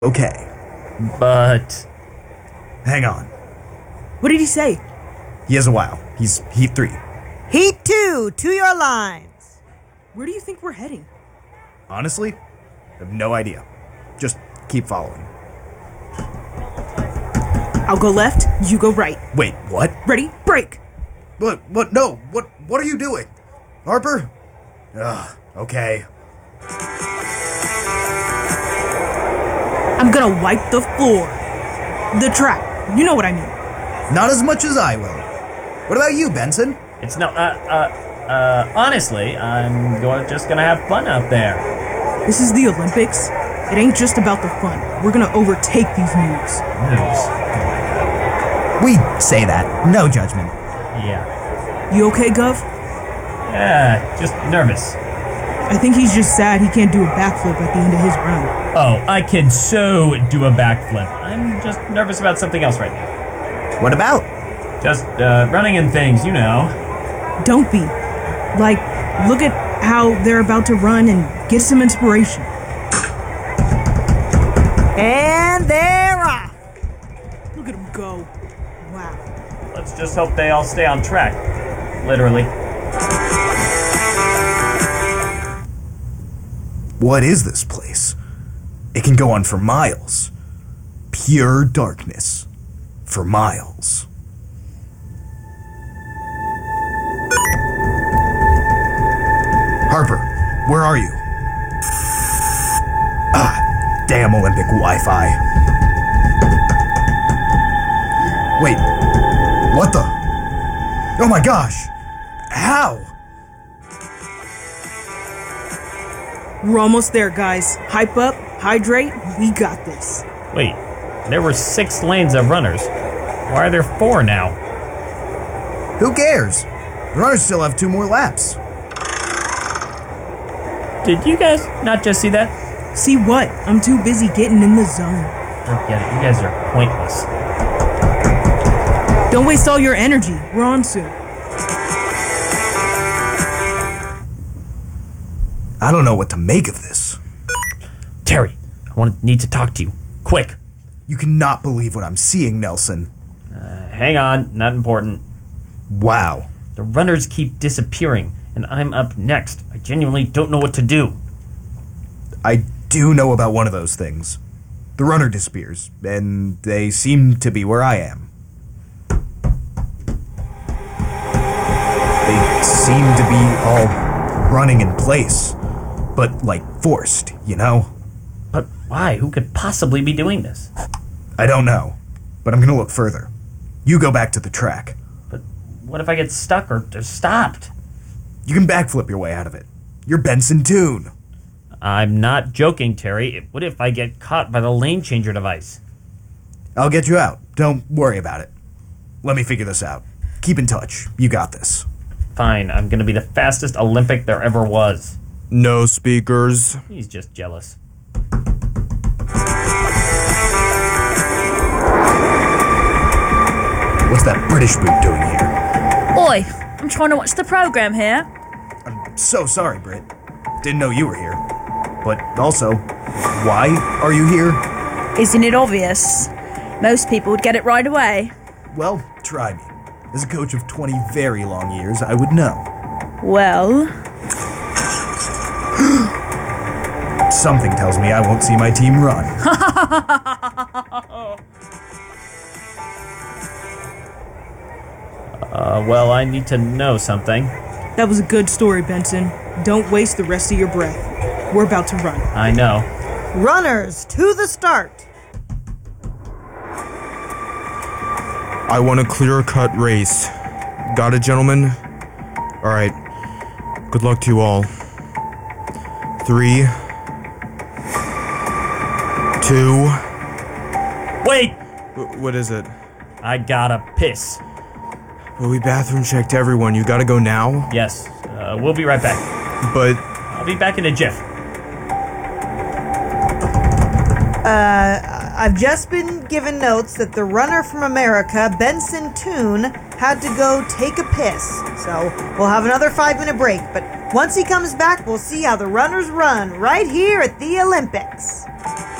Okay, But hang on. What did he say? He has a while. He's Heat 3. Heat 2, to your lines. Where do you think we're heading? Honestly, I have no idea. Just keep following. I'll go left, you go right. Wait, what? Ready? Break! What? No, what are you doing? Harper? Ugh, okay. I'm gonna wipe the floor. The track. You know what I mean. Not as much as I will. What about you, Benson? it's no, honestly, just gonna have fun out there. This is the Olympics. It ain't just about the fun. We're gonna overtake these moves. We say that. No judgment. Yeah. You okay, Gov? Yeah, just nervous. I think he's just sad he can't do a backflip at the end of his run. Oh, I can so do a backflip. I'm just nervous about something else right now. What about? Just, running and things, you know. Don't be. Like, look at how they're about to run and get some inspiration. And they're off. Look at him go. Wow. Let's just hope they all stay on track. Literally. What is this place? It can go on for miles. Pure darkness. For miles. Harper, where are you? Ah, damn Olympic Wi-Fi. Wait, what the? Oh my gosh! How? We're almost there, guys. Hype up, hydrate, we got this. Wait, there were 6 lanes of runners. Why are there 4 now? Who cares? The runners still have 2 more laps. Did you guys not just see that? See what? I'm too busy getting in the zone. Forget it, you guys are pointless. Don't waste all your energy. We're on soon. I don't know what to make of this. Terry, need to talk to you. Quick. You cannot believe what I'm seeing, Nelson. Hang on, not important. Wow. The runners keep disappearing, and I'm up next. I genuinely don't know what to do. I do know about one of those things. The runner disappears, and they seem to be where I am. They seem to be all running in place, but like forced, you know? But why? Who could possibly be doing this? I don't know, but I'm gonna look further. You go back to the track. But what if I get stuck or stopped? You can backflip your way out of it. You're Benson Toon. I'm not joking, Terry. What if I get caught by the lane changer device? I'll get you out. Don't worry about it. Let me figure this out. Keep in touch. You got this. Fine, I'm gonna be the fastest Olympic there ever was. No speakers. He's just jealous. What's that British boot doing here? Oi, I'm trying to watch the programme here. I'm so sorry, Britt. Didn't know you were here. But also, why are you here? Isn't it obvious? Most people would get it right away. Well, try me. As a coach of 20 very long years, I would know. Well, Something tells me I won't see my team run. Well, I need to know something. That was a good story, Benson. Don't waste the rest of your breath. We're about to run. I know. Runners, to the start. I want a clear-cut race. Got it, gentlemen? Alright. Good luck to you all. 3, 2... Wait! What is it? I gotta piss. Well, we bathroom checked everyone. You gotta go now? Yes, we'll be right back. But... I'll be back in a jiff. I've just been given notes that the runner from America, Benson Toon, had to go take a piss. So we'll have another 5-minute break. But once he comes back, we'll see how the runners run right here at the Olympics.